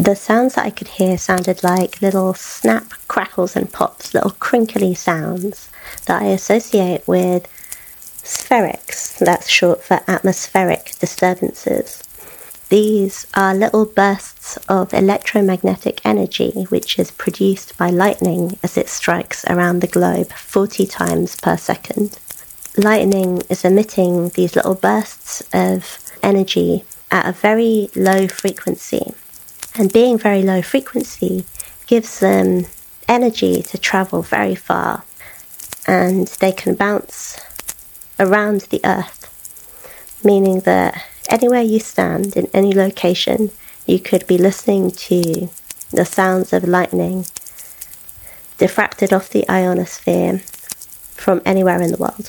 The sounds that I could hear sounded like little snap, crackles and pops, little crinkly sounds that I associate with spherics. That's short for atmospheric disturbances. These are little bursts of electromagnetic energy which is produced by lightning as it strikes around the globe 40 times per second. Lightning is emitting these little bursts of energy at a very low frequency. And being very low frequency gives them energy to travel very far, and they can bounce around the earth, meaning that anywhere you stand in any location, you could be listening to the sounds of lightning diffracted off the ionosphere from anywhere in the world.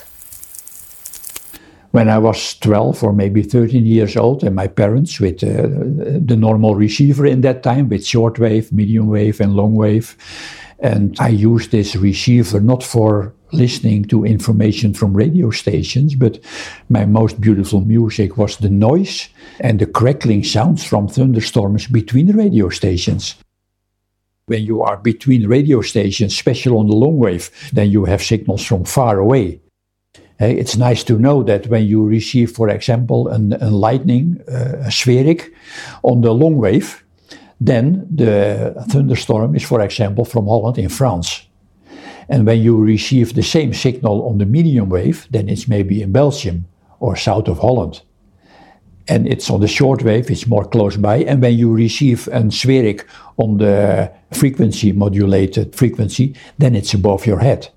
When I was 12 or maybe 13 years old, and my parents with the normal receiver in that time, with shortwave, medium wave and long wave. And I used this receiver not for listening to information from radio stations, but my most beautiful music was the noise and the crackling sounds from thunderstorms between the radio stations. When you are between radio stations, especially on the long wave, then you have signals from far away. It's nice to know that when you receive, for example, a lightning, a spheric, on the long wave, then the thunderstorm is, for example, from Holland in France. And when you receive the same signal on the medium wave, then it's maybe in Belgium or south of Holland. And it's on the short wave, it's more close by. And when you receive a spheric on the frequency, modulated frequency, then it's above your head.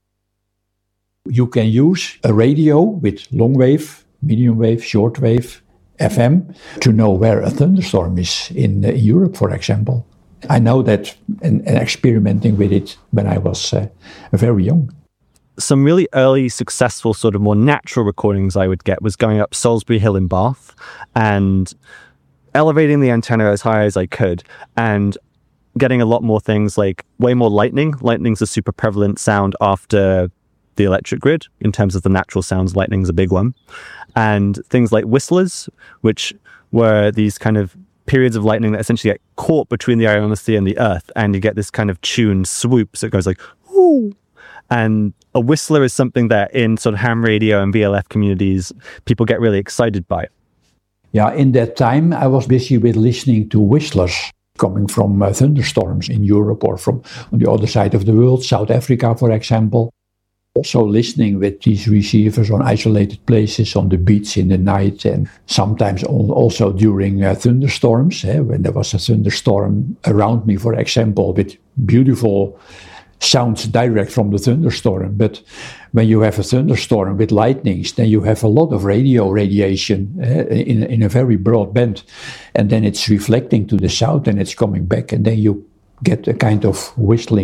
You can use a radio with long wave, medium wave, short wave, FM to know where a thunderstorm is in Europe, for example. I know that and experimenting with it when I was very young. Some really early successful sort of more natural recordings I would get was going up Salisbury Hill in Bath and elevating the antenna as high as I could and getting a lot more things like way more lightning. Lightning's a super prevalent sound after the electric grid. In terms of the natural sounds, lightning's a big one. And things like whistlers, which were these kind of periods of lightning that essentially get caught between the ionosphere and the earth, and you get this kind of tuned swoop, so it goes like, whoo! And a whistler is something that in sort of ham radio and VLF communities, people get really excited by. Yeah, in that time, I was busy with listening to whistlers coming from thunderstorms in Europe or from on the other side of the world, South Africa, for example. Also listening with these receivers on isolated places on the beach in the night, and sometimes also during thunderstorms, when there was a thunderstorm around me, for example, with beautiful sounds direct from the thunderstorm. But when you have a thunderstorm with lightnings, then you have a lot of radio radiation in a very broad band, and then it's reflecting to the south and it's coming back, and then you get a kind of whistling